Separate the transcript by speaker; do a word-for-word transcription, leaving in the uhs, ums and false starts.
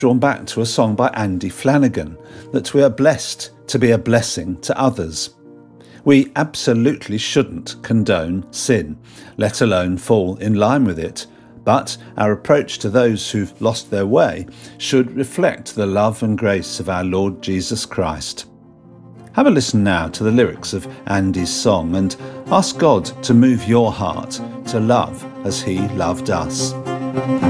Speaker 1: drawn back to a song by Andy Flanagan, that we are blessed to be a blessing to others. We absolutely shouldn't condone sin, let alone fall in line with it, but our approach to those who've lost their way should reflect the love and grace of our Lord Jesus Christ. Have a listen now to the lyrics of Andy's song and ask God to move your heart to love as he loved us.